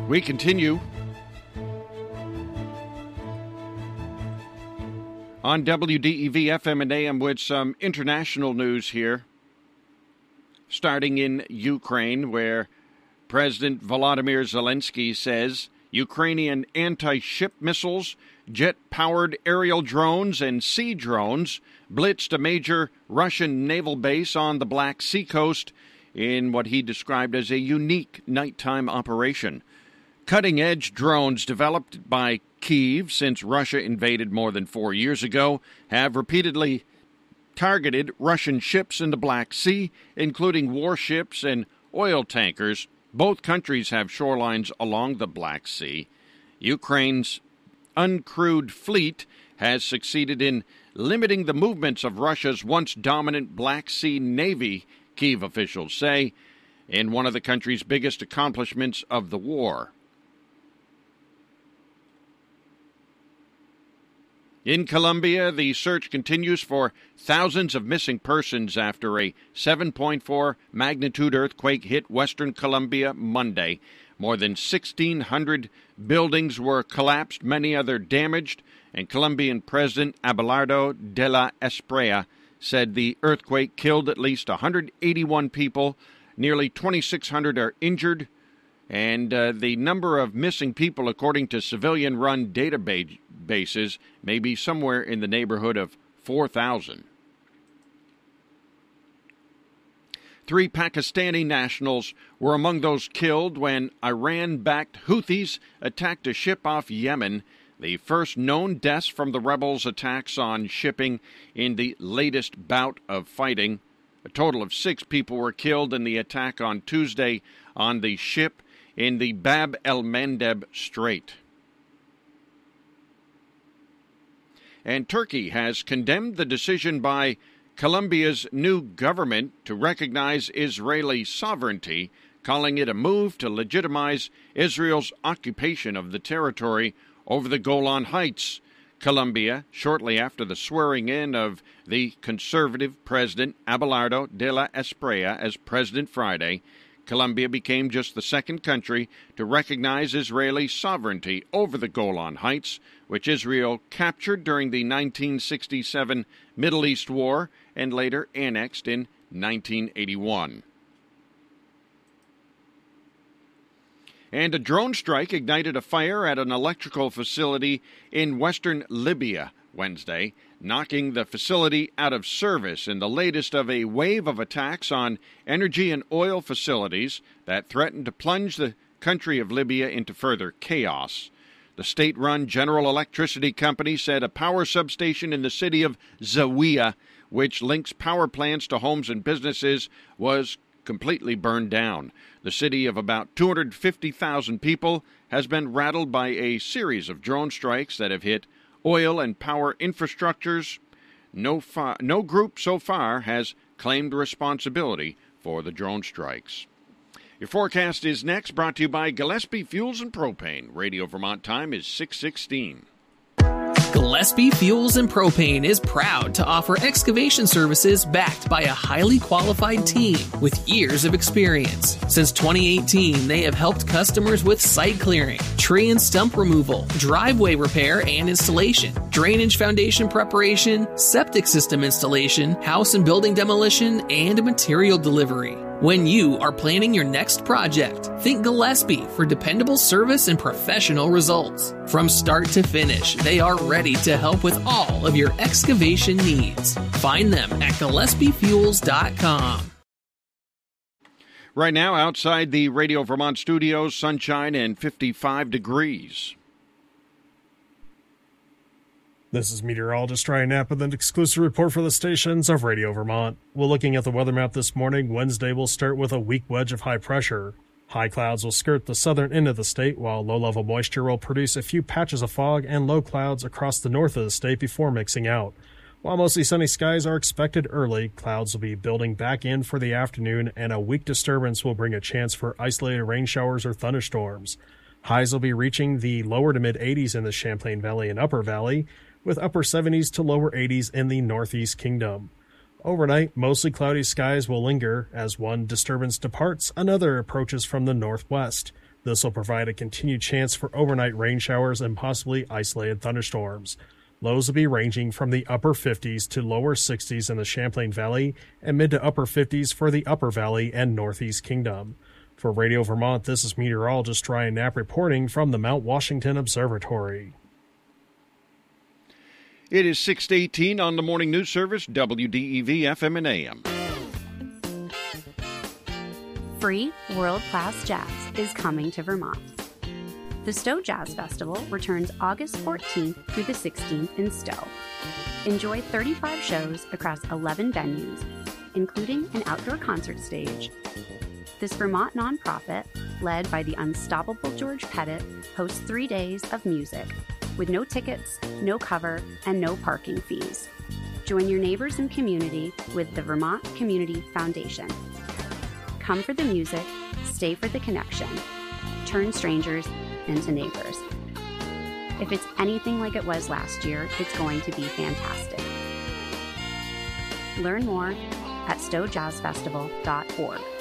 We continue on WDEV FM and AM with some international news here, starting in Ukraine, where President Volodymyr Zelensky says Ukrainian anti-ship missiles, jet-powered aerial drones, and sea drones blitzed a major Russian naval base on the Black Sea coast in what he described as a unique nighttime operation. Cutting-edge drones developed by Kyiv since Russia invaded more than 4 years ago have repeatedly targeted Russian ships in the Black Sea, including warships and oil tankers. Both countries have shorelines along the Black Sea. Ukraine's uncrewed fleet has succeeded in limiting the movements of Russia's once dominant Black Sea Navy, Kyiv officials say, in one of the country's biggest accomplishments of the war. In Colombia, the search continues for thousands of missing persons after a 7.4 magnitude earthquake hit western Colombia Monday. More than 1,600 buildings were collapsed, many other damaged, and Colombian President Abelardo de la Espriella said the earthquake killed at least 181 people, nearly 2,600 are injured, and the number of missing people, according to civilian-run databases, may be somewhere in the neighborhood of 4,000. 3 Pakistani nationals were among those killed when Iran-backed Houthis attacked a ship off Yemen, the first known deaths from the rebels' attacks on shipping in the latest bout of fighting. A total of 6 people were killed in the attack on Tuesday on the ship in the Bab el-Mandeb Strait. And Turkey has condemned the decision by Colombia's new government to recognize Israeli sovereignty, calling it a move to legitimize Israel's occupation of the territory over the Golan Heights. Colombia, shortly after the swearing-in of the conservative President Abelardo de la Espriella as President Friday, Colombia became just the second country to recognize Israeli sovereignty over the Golan Heights, which Israel captured during the 1967 Middle East War and later annexed in 1981. And a drone strike ignited a fire at an electrical facility in western Libya Wednesday, knocking the facility out of service in the latest of a wave of attacks on energy and oil facilities that threatened to plunge the country of Libya into further chaos. The state-run General Electricity Company said a power substation in the city of Zawiya, which links power plants to homes and businesses, was completely burned down. The city of about 250,000 people has been rattled by a series of drone strikes that have hit oil and power infrastructures. No group so far has claimed responsibility for the drone strikes. Your forecast is next, brought to you by Gillespie Fuels and Propane. Radio Vermont time is 6:16. Gillespie Fuels and Propane is proud to offer excavation services backed by a highly qualified team with years of experience. Since 2018, they have helped customers with site clearing, tree and stump removal, driveway repair and installation, drainage foundation preparation, septic system installation, house and building demolition, and material delivery. When you are planning your next project, think Gillespie for dependable service and professional results. From start to finish, they are ready to help with all of your excavation needs. Find them at GillespieFuels.com. Right now, outside the Radio Vermont studios, sunshine and 55 degrees. This is meteorologist Ryan Knapp with an exclusive report for the stations of Radio Vermont. We're looking at the weather map this morning. Wednesday will start with a weak wedge of high pressure. High clouds will skirt the southern end of the state, while low-level moisture will produce a few patches of fog and low clouds across the north of the state before mixing out. While mostly sunny skies are expected early, clouds will be building back in for the afternoon, and a weak disturbance will bring a chance for isolated rain showers or thunderstorms. Highs will be reaching the lower to mid-80s in the Champlain Valley and Upper Valley, with upper 70s to lower 80s in the Northeast Kingdom. Overnight, mostly cloudy skies will linger. As one disturbance departs, another approaches from the northwest. This will provide a continued chance for overnight rain showers and possibly isolated thunderstorms. Lows will be ranging from the upper 50s to lower 60s in the Champlain Valley and mid to upper 50s for the Upper Valley and Northeast Kingdom. For Radio Vermont, this is meteorologist Ryan Knapp reporting from the Mount Washington Observatory. It is 6:18 on the morning news service, WDEV FM and AM. Free world-class jazz is coming to Vermont. The Stowe Jazz Festival returns August 14th through the 16th in Stowe. Enjoy 35 shows across 11 venues, including an outdoor concert stage. This Vermont nonprofit, led by the unstoppable George Pettit, hosts 3 days of music, with no tickets, no cover, and no parking fees. Join your neighbors and community with the Vermont Community Foundation. Come for the music, stay for the connection. Turn strangers into neighbors. If it's anything like it was last year, it's going to be fantastic. Learn more at stowejazzfestival.org.